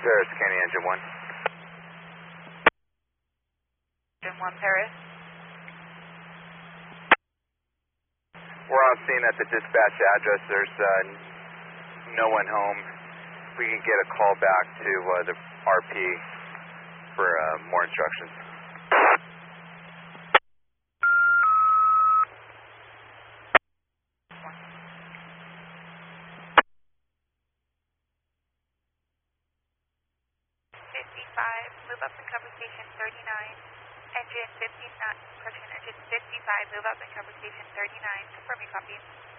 Paris County, engine 1. Engine 1, Paris. We're on scene at the dispatch address. There's no one home. We can get a call back to the RP for more instructions. Move up and cover station 39. Engine 59, correction, engine 55, move up and cover station 39. Confirm your copy.